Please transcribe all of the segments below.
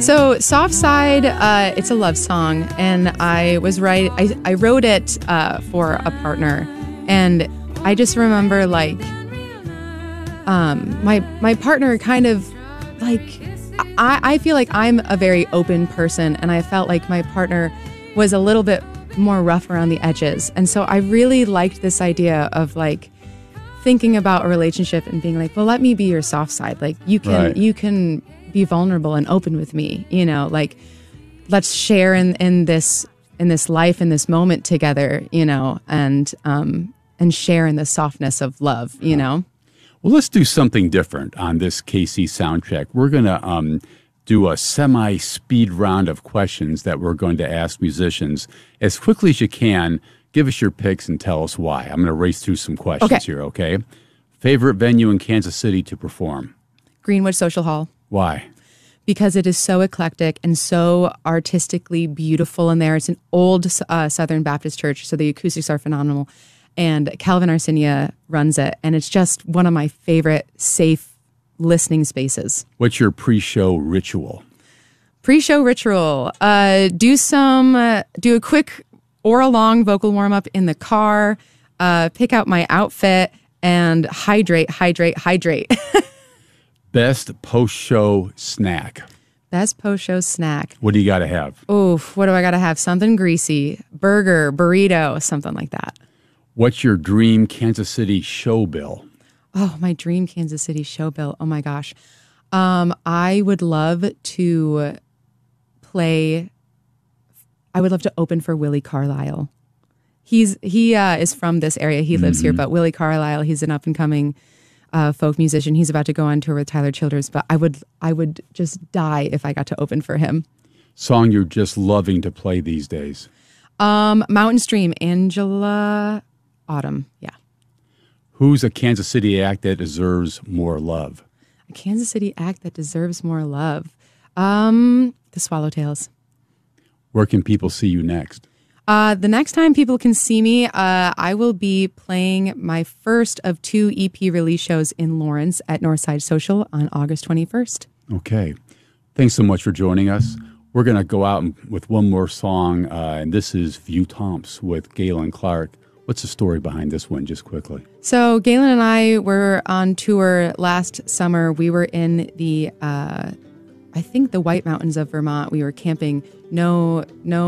So Soft Side, it's a love song, and I wrote it for a partner, and I just remember like my partner kind of like I feel like I'm a very open person, and I felt like my partner was a little bit more rough around the edges, and so I really liked this idea of like thinking about a relationship and being like, well, let me be your soft side. Like you can be vulnerable and open with me, you know, like let's share in this life, in this moment together, you know, and share in the softness of love, you know. Well, let's do something different on this KC Soundcheck. We're going to do a semi-speed round of questions that we're going to ask musicians. As quickly as you can, give us your picks and tell us why. I'm going to race through some questions here, okay? Favorite venue in Kansas City to perform? Greenwood Social Hall. Why? Because it is so eclectic and so artistically beautiful in there. It's an old Southern Baptist church, so the acoustics are phenomenal. And Calvin Arsinia runs it, and it's just one of my favorite safe listening spaces. What's your pre-show ritual? Pre-show ritual. Do a quick or a long vocal warm-up in the car, pick out my outfit, and hydrate. Best post-show snack. Best post-show snack. What do you got to have? Oof, what do I got to have? Something greasy. Burger, burrito, something like that. What's your dream Kansas City show bill? Oh, my dream Kansas City show bill. Oh, my gosh. I would love to open for Willie Carlisle. He is from this area. He lives here, but Willie Carlisle, he's an up-and-coming folk musician. He's about to go on tour with Tyler Childers, but I would just die if I got to open for him. Song you're just loving to play these days? Mountain Stream, Angela Autumn, yeah. Who's a Kansas City act that deserves more love? A Kansas City act that deserves more love? The Swallowtails. Where can people see you next? The next time people can see me, I will be playing my first of 2 EP release shows in Lawrence at Northside Social on August 21st. Okay. Thanks so much for joining us. We're going to go out with one more song, and this is View Tomps with Galen Clark. What's the story behind this one, just quickly? So Galen and I were on tour last summer. We were in the, I think the White Mountains of Vermont. We were camping. No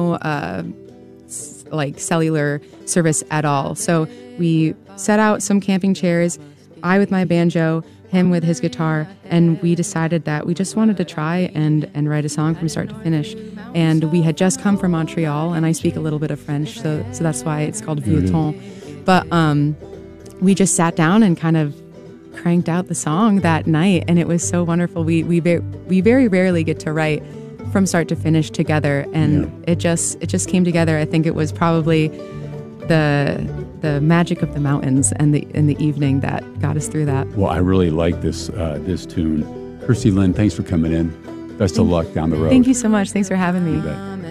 like cellular service at all. So we set out some camping chairs, I with my banjo, him with his guitar, and we decided that we just wanted to try and write a song from start to finish. And we had just come from Montreal, and I speak a little bit of French, so that's why it's called Vieux Temps. But we just sat down and kind of cranked out the song that night, and it was so wonderful. We very rarely get to write from start to finish together, and it just came together. I think it was probably the magic of the mountains and the evening that got us through that. Well, I really like this tune. Kirstie Lynn, thanks for coming in. Best of luck down the road. Thank you so much. Thanks for having me. You bet.